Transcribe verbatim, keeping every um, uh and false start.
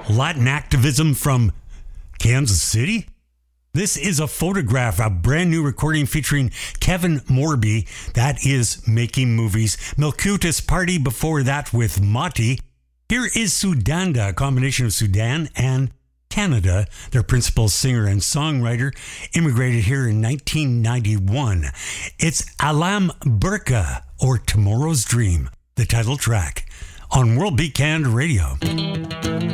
Latin activism from Kansas City? This is a photograph, a brand new recording featuring Kevin Morby. That is Making Movies. Milkutis Party before that with Mati. Here is Sudanda, a combination of Sudan and Canada. Their principal singer and songwriter immigrated here in nineteen ninety-one. It's Alam Burka, or Tomorrow's Dream, the title track, on World Beat Canada Radio.